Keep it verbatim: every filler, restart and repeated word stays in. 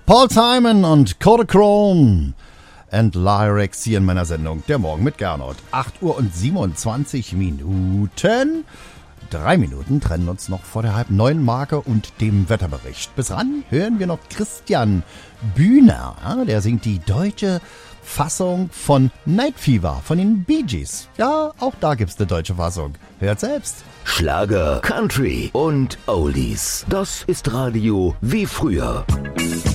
Paul Simon und Kodachrome and Lyrics hier in meiner Sendung Der Morgen mit Gernot. acht Uhr und siebenundzwanzig Minuten. Drei Minuten trennen uns noch vor der halb neun Marke und dem Wetterbericht. Bis ran hören wir noch Christian Bühner. Der singt die deutsche Fassung von Night Fever von den Bee Gees. Ja, auch da gibt's eine deutsche Fassung. Hört selbst. Schlager, Country und Oldies. Das ist Radio wie früher.